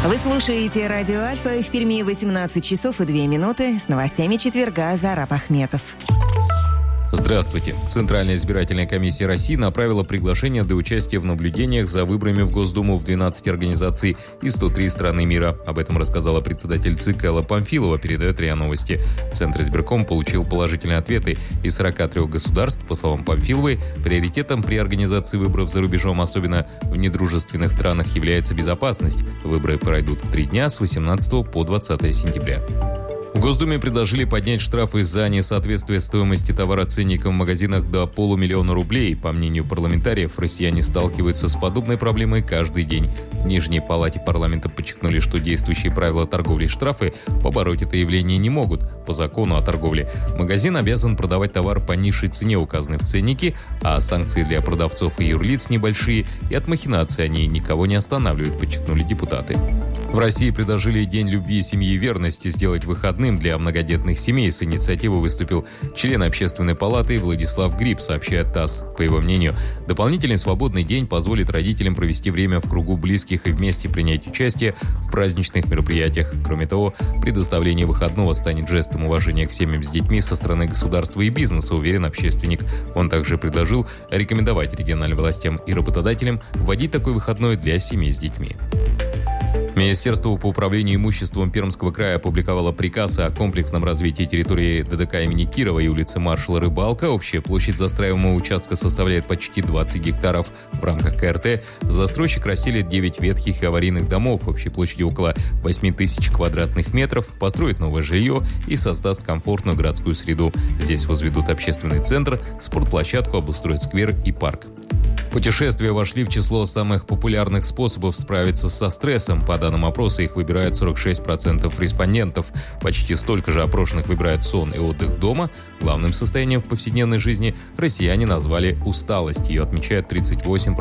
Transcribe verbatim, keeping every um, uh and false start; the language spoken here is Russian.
Вы слушаете «Радио Альфа». В Перми восемнадцать часов и две минуты. С новостями четверга Зараб Ахметов. Здравствуйте. Центральная избирательная комиссия России направила приглашение для участия в наблюдениях за выборами в Госдуму в двенадцати организаций и сто три страны мира. Об этом рассказала председатель ЦИК Элла Памфилова, передает РИА Новости. Центр избирком получил положительные ответы из сорока трёх государств. По словам Памфиловой, приоритетом при организации выборов за рубежом, особенно в недружественных странах, является безопасность. Выборы пройдут в три дня с восемнадцатого по двадцатое сентября. В Госдуме предложили поднять штрафы за несоответствие стоимости товара ценникам в магазинах до полумиллиона рублей. По мнению парламентариев, россияне сталкиваются с подобной проблемой каждый день. В Нижней палате парламента подчеркнули, что действующие правила торговли и штрафы побороть это явление не могут. По закону о торговле магазин обязан продавать товар по низшей цене, указанной в ценнике, а санкции для продавцов и юрлиц небольшие, и от махинаций они никого не останавливают, подчеркнули депутаты. В России предложили День любви, семьи и верности сделать выходным для многодетных семей. С инициативой выступил член Общественной палаты Владислав Гриб, сообщает ТАСС. По его мнению, дополнительный свободный день позволит родителям провести время в кругу близких и вместе принять участие в праздничных мероприятиях. Кроме того, предоставление выходного станет жестом уважения к семьям с детьми со стороны государства и бизнеса, уверен общественник. Он также предложил рекомендовать региональным властям и работодателям вводить такой выходной для семей с детьми. Министерство по управлению имуществом Пермского края опубликовало приказ о комплексном развитии территории ДДК имени Кирова и улицы Маршала Рыбалка. Общая площадь застраиваемого участка составляет почти двадцать гектаров. В рамках КРТ застройщик расселит девять ветхих и аварийных домов общей площадью около восемь тысяч квадратных метров, построит новое жилье и создаст комфортную городскую среду. Здесь возведут общественный центр, спортплощадку, обустроят сквер и парк. Путешествия вошли в число самых популярных способов справиться со стрессом. По данным опроса, их выбирают сорок шесть процентов респондентов. Почти столько же опрошенных выбирают сон и отдых дома. Главным состоянием в повседневной жизни россияне назвали усталость. Ее отмечают тридцать восемь процентов.